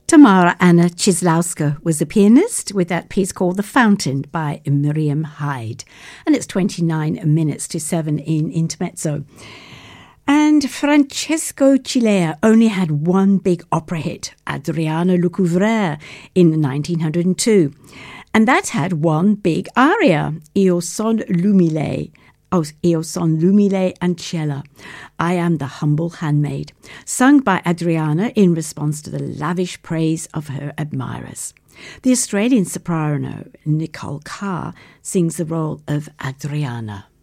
Tamara Anna Cieslawska was a pianist with that piece called The Fountain by Miriam Hyde. And it's 29 minutes to 7 in Intermezzo. And Francesco Cilea only had one big opera hit, Adriana Lecouvreur, in 1902. And that had one big aria, Io son l'umile. Io son l'umile ancella, I am the humble handmaid, sung by Adriana in response to the lavish praise of her admirers. The Australian soprano Nicole Carr sings the role of Adriana.